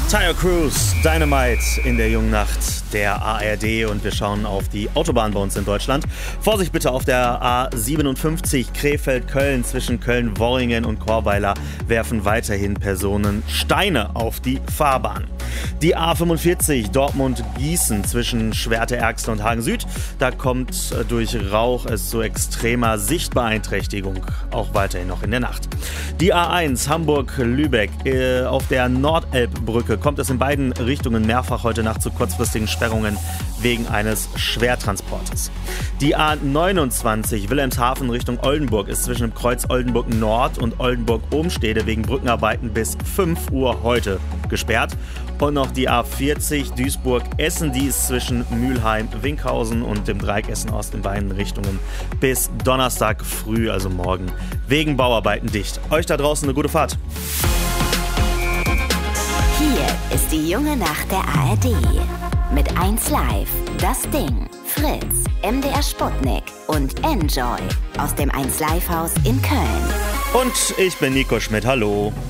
Tire Cruise, Dynamite in der jungen Nacht der ARD und wir schauen auf die Autobahn bei uns in Deutschland. Vorsicht bitte auf der A57 Krefeld-Köln zwischen Köln-Worringen und Chorweiler werfen weiterhin Personen Steine auf die Fahrbahn. Die A45 Dortmund-Gießen zwischen Schwerte-Erxl und Hagen-Süd. Da kommt durch Rauch es zu extremer Sichtbeeinträchtigung, auch weiterhin noch in der Nacht. Die A1 Hamburg-Lübeck auf der Nordelbbrücke kommt es in beiden Richtungen mehrfach heute Nacht zu kurzfristigen Sperrungen wegen eines Schwertransportes. Die A29 Wilhelmshaven Richtung Oldenburg ist zwischen dem Kreuz Oldenburg Nord und Oldenburg-Ohmstede wegen Brückenarbeiten bis 5 Uhr heute gesperrt. Und noch die A40 Duisburg-Essen, die ist zwischen Mülheim-Winkhausen und dem Dreieck Essen-Ost in beiden Richtungen bis Donnerstag früh, also morgen, wegen Bauarbeiten dicht. Euch da draußen eine gute Fahrt. Hier ist die junge Nacht der ARD. Mit 1 Live, Das Ding, Fritz, MDR Sputnik und Enjoy aus dem 1 Live Haus in Köln. Und ich bin Nico Schmidt, hallo.